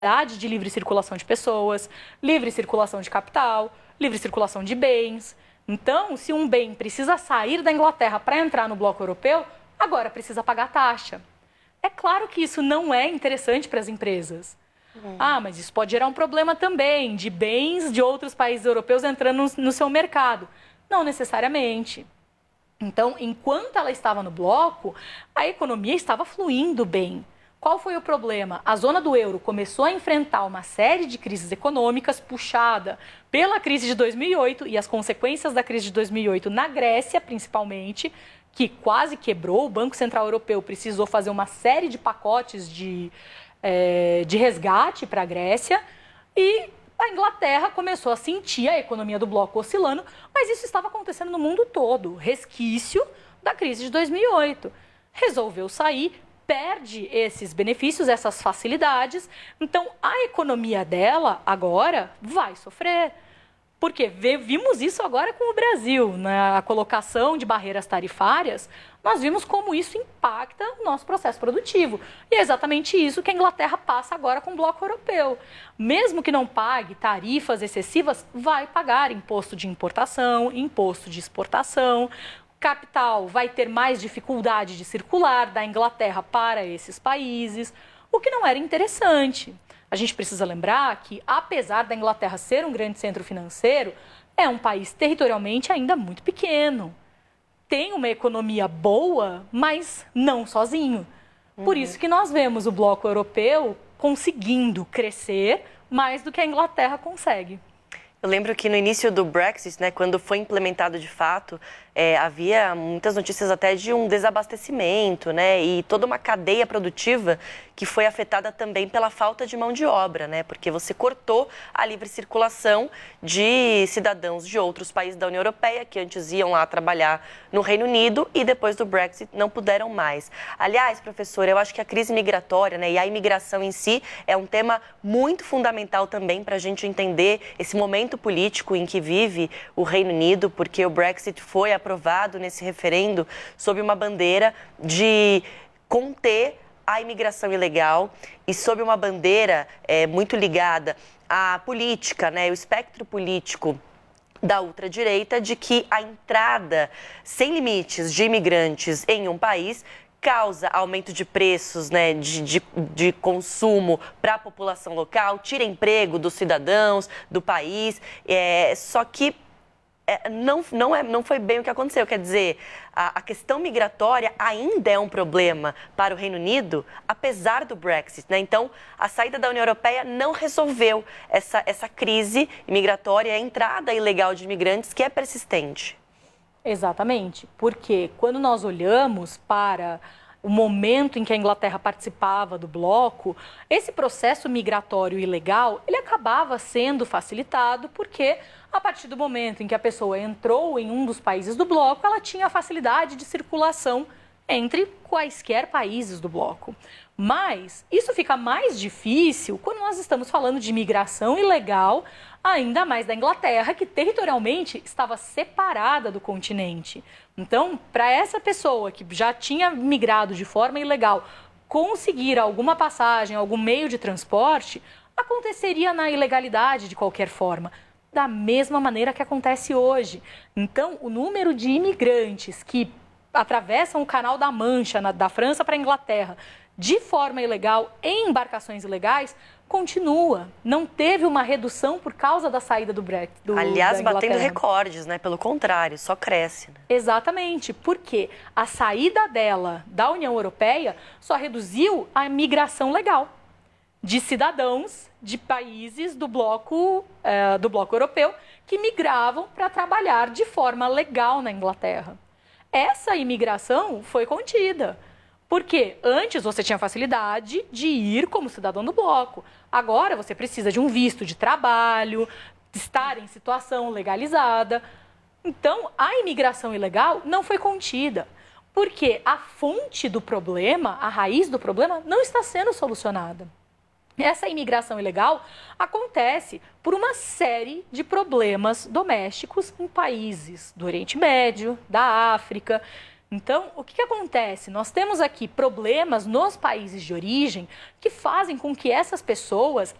de livre circulação de pessoas, livre circulação de capital, livre circulação de bens. Então, se um bem precisa sair da Inglaterra para entrar no bloco europeu, agora precisa pagar taxa. É claro que isso não é interessante para as empresas. Mas isso pode gerar um problema também de bens de outros países europeus entrando no seu mercado. Não necessariamente. Então, enquanto ela estava no bloco, a economia estava fluindo bem. Qual foi o problema? A zona do euro começou a enfrentar uma série de crises econômicas puxada pela crise de 2008 e as consequências da crise de 2008 na Grécia, principalmente, que quase quebrou. O Banco Central Europeu precisou fazer uma série de pacotes de resgate para a Grécia e a Inglaterra começou a sentir a economia do bloco oscilando, mas isso estava acontecendo no mundo todo, resquício da crise de 2008. Resolveu sair, perde esses benefícios, essas facilidades, então a economia dela agora vai sofrer. Porque vimos isso agora com o Brasil, na colocação de barreiras tarifárias, nós vimos como isso impacta o nosso processo produtivo. E é exatamente isso que a Inglaterra passa agora com o bloco europeu. Mesmo que não pague tarifas excessivas, vai pagar imposto de importação, imposto de exportação. Capital vai ter mais dificuldade de circular da Inglaterra para esses países, o que não era interessante. A gente precisa lembrar que, apesar da Inglaterra ser um grande centro financeiro, é um país territorialmente ainda muito pequeno. Tem uma economia boa, mas não sozinho. Por isso que nós vemos o bloco europeu conseguindo crescer mais do que a Inglaterra consegue. Eu lembro que no início do Brexit, né, quando foi implementado de fato, havia muitas notícias até de um desabastecimento, né, e toda uma cadeia produtiva que foi afetada também pela falta de mão de obra, né, porque você cortou a livre circulação de cidadãos de outros países da União Europeia que antes iam lá trabalhar no Reino Unido e depois do Brexit não puderam mais. Aliás, professor, eu acho que a crise migratória, né, e a imigração em si é um tema muito fundamental também para a gente entender esse momento político em que vive o Reino Unido, porque o Brexit foi aprovado nesse referendo sob uma bandeira de conter a imigração ilegal e sob uma bandeira muito ligada à política, né, o espectro político da ultradireita, de que a entrada sem limites de imigrantes em um país causa aumento de preços, né, de consumo para a população local, tira emprego dos cidadãos, do país, só que não foi bem o que aconteceu. Quer dizer, a questão migratória ainda é um problema para o Reino Unido, apesar do Brexit, né? Então, a saída da União Europeia não resolveu essa crise migratória, a entrada ilegal de imigrantes, que é persistente. Exatamente, porque quando nós olhamos para o momento em que a Inglaterra participava do bloco, esse processo migratório ilegal, ele acabava sendo facilitado porque, a partir do momento em que a pessoa entrou em um dos países do bloco, ela tinha a facilidade de circulação entre quaisquer países do bloco. Mas isso fica mais difícil quando nós estamos falando de imigração ilegal, ainda mais da Inglaterra, que territorialmente estava separada do continente. Então, para essa pessoa que já tinha migrado de forma ilegal conseguir alguma passagem, algum meio de transporte, aconteceria na ilegalidade de qualquer forma, da mesma maneira que acontece hoje. Então, o número de imigrantes que atravessam o Canal da Mancha, da França para a Inglaterra, de forma ilegal, em embarcações ilegais, continua. Não teve uma redução por causa da saída do Brexit. Aliás, batendo recordes, né? Pelo contrário, só cresce. Né? Exatamente, porque a saída dela da União Europeia só reduziu a migração legal de cidadãos de países do bloco europeu que migravam para trabalhar de forma legal na Inglaterra. Essa imigração foi contida. Porque antes você tinha facilidade de ir como cidadão do bloco. Agora você precisa de um visto de trabalho, estar em situação legalizada. Então, a imigração ilegal não foi contida. Porque a fonte do problema, a raiz do problema, não está sendo solucionada. Essa imigração ilegal acontece por uma série de problemas domésticos em países do Oriente Médio, da África, Então, o que acontece? Nós temos aqui problemas nos países de origem que fazem com que essas pessoas